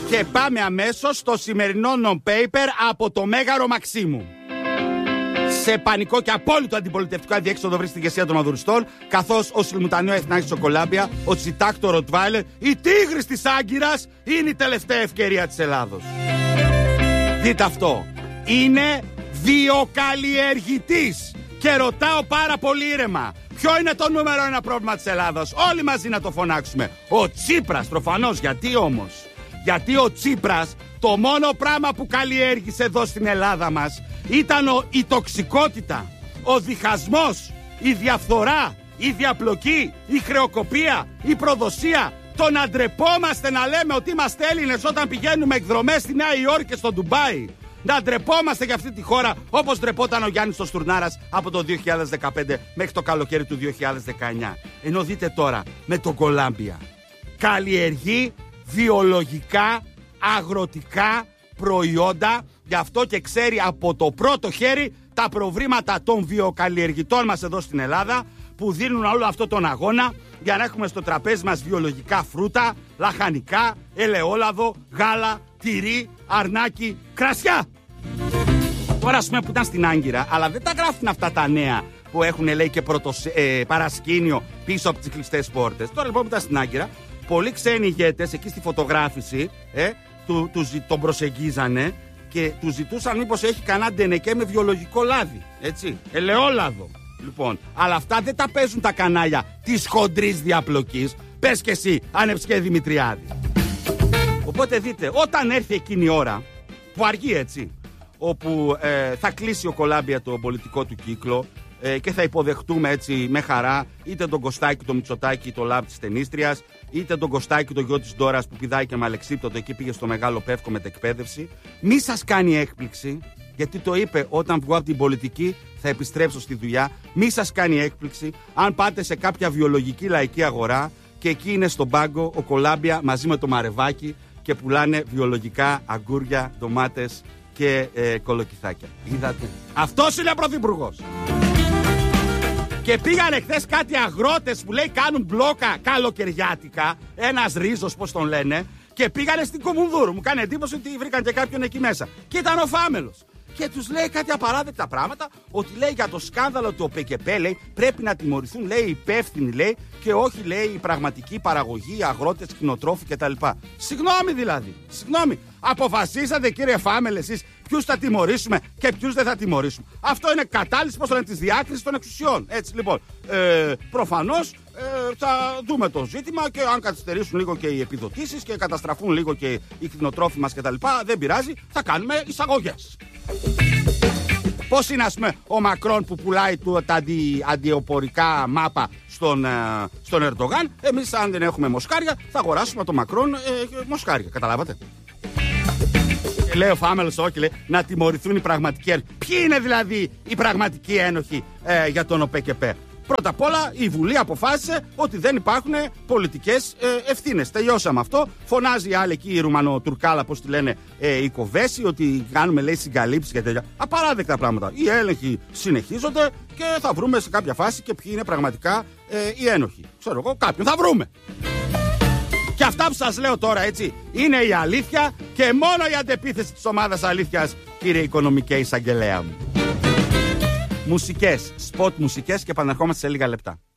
Και πάμε αμέσως στο σημερινό non-paper από το Μέγαρο Μαξίμου. Σε πανικό και απόλυτο αντιπολιτευτικό αδιέξοδο βρίσκεται η ηγεσία των Μαδουριστών, καθώς ο Σιλμουτανιό Εθνάρχης της Κολάμπια, ο Τσιτάκτο Ροτβάιλερ, η τίγρης της Άγκυρας, είναι η τελευταία ευκαιρία της Ελλάδος. Δείτε αυτό. Είναι βιοκαλλιεργητής. Και ρωτάω πάρα πολύ ήρεμα, ποιο είναι το νούμερο ένα πρόβλημα της Ελλάδος? Όλοι μαζί να το φωνάξουμε. Ο Τσίπρας, προφανώς. Γιατί όμως? Γιατί ο Τσίπρας το μόνο πράγμα που καλλιέργησε εδώ στην Ελλάδα μας ήταν η τοξικότητα, ο διχασμός, η διαφθορά, η διαπλοκή, η χρεοκοπία, η προδοσία. Το να ντρεπόμαστε να λέμε ότι είμαστε Έλληνες όταν πηγαίνουμε εκδρομές στη Νέα Υόρκη και στο Ντουμπάι. Να ντρεπόμαστε για αυτή τη χώρα όπως ντρεπόταν ο Γιάννης ο Στουρνάρας από το 2015 μέχρι το καλοκαίρι του 2019. Ενώ δείτε τώρα με τον Κολάμπια. Καλλιεργεί βιολογικά, αγροτικά προϊόντα, γι' αυτό και ξέρει από το πρώτο χέρι τα προβλήματα των βιοκαλλιεργητών μας εδώ στην Ελλάδα, που δίνουν όλο αυτό τον αγώνα για να έχουμε στο τραπέζι μας βιολογικά φρούτα, λαχανικά, ελαιόλαδο, γάλα, τυρί, αρνάκι, κρασιά. Τώρα ας πούμε που ήταν στην Άγκυρα, αλλά δεν τα γράφουν αυτά τα νέα που έχουν λέει και παρασκήνιο πίσω από τις κλειστές πόρτες. Τώρα λοιπόν που ήταν στην Άγκυρα, πολλοί ξένοι ηγέτες εκεί στη φωτογράφηση τον προσεγγίζανε και του ζητούσαν μήπως έχει κανένα ντενεκέ με βιολογικό λάδι, έτσι, ελαιόλαδο. Λοιπόν, αλλά αυτά δεν τα παίζουν τα κανάλια της χοντρής διαπλοκής. Πες και εσύ, Ανεψκέ Δημητριάδη. Οπότε δείτε, όταν έρθει εκείνη η ώρα, που αργεί έτσι, όπου θα κλείσει ο Κολάμπια το πολιτικό του κύκλο και θα υποδεχτούμε έτσι με χαρά είτε τον Κωστάκη, τον Μητσοτάκη, το λαμπ της ταινίστριας, είτε τον Κωστάκη, το γιο της Ντόρας που πηδάει και με αλεξίπτωτο εκεί πήγε στο Μεγάλο Πεύκο μετεκπαίδευση. Μη σας κάνει έκπληξη, γιατί το είπε όταν βγω από την πολιτική θα επιστρέψω στη δουλειά. Μη σας κάνει έκπληξη αν πάτε σε κάποια βιολογική λαϊκή αγορά και εκεί είναι στον πάγκο ο Κολάμπια μαζί με το Μαρεβάκι και πουλάνε βιολογικά αγκούρια, ντομάτες και κολοκυθάκια. Είδατε? Αυτός είναι πρωθυπουργός. Και πήγανε χθες κάτι αγρότες που λέει κάνουν μπλόκα καλοκαιριάτικα, ένας ρίζος πώς τον λένε, και πήγανε στην Κομουνδούρου. Μου κάνει εντύπωση ότι βρήκαν και κάποιον εκεί μέσα. Και ήταν ο Φάμελος. Και τους λέει κάτι απαράδεκτα πράγματα, ότι λέει για το σκάνδαλο του ΟΠΕΚΕΠΕ, λέει, πρέπει να τιμωρηθούν, λέει, υπεύθυνοι, λέει, και όχι, λέει, η πραγματική παραγωγή, οι αγρότες, κτηνοτρόφοι κτλ. Συγγνώμη δηλαδή, συγγνώμη. Αποφασίσατε, κύριε Φάμελ, εσείς ποιους θα τιμωρήσουμε και ποιους δεν θα τιμωρήσουμε. Αυτό είναι κατάλυση, πώς λένε, της διάκρισης των εξουσιών. Έτσι λοιπόν, προφανώς θα δούμε το ζήτημα και αν καθυστερήσουν λίγο και οι επιδοτήσεις και καταστραφούν λίγο και οι κτηνοτρόφοι μας κτλ. Δεν πειράζει, θα κάνουμε εισαγωγές. Πώς είναι, ας πούμε, ο Μακρόν που πουλάει τα αντιοπορικά μάπα στον Ερντογάν. Εμείς, αν δεν έχουμε μοσχάρια, θα αγοράσουμε το Μακρόν μοσχάρια. Καταλάβατε? Και λέει ο Φάμελος, όχι, λέει, να τιμωρηθούν οι πραγματικοί ένοχοι. Ποιοι είναι δηλαδή οι πραγματικοί ένοχοι για τον ΟΠΕΚΕΠΕ? Πρώτα απ' όλα η Βουλή αποφάσισε ότι δεν υπάρχουν πολιτικές ευθύνες. Τελειώσαμε αυτό. Φωνάζει η άλλη εκεί η Ρουμανοτουρκάλα, πώς τη λένε, η Κοβέση, ότι κάνουμε, λέει, συγκαλύψεις και τέτοια. Απαράδεκτα πράγματα. Οι έλεγχοι συνεχίζονται και θα βρούμε σε κάποια φάση και ποιοι είναι πραγματικά οι ένοχοι. Ξέρω εγώ, κάποιον θα βρούμε. Και αυτά που σας λέω τώρα, έτσι, είναι η αλήθεια και μόνο η αντεπίθεση της ομάδας αλήθειας, κύριε Οικονομικέ Εισαγγελέα μου. Μουσικές, σποτ μουσικές και επανερχόμαστε σε λίγα λεπτά.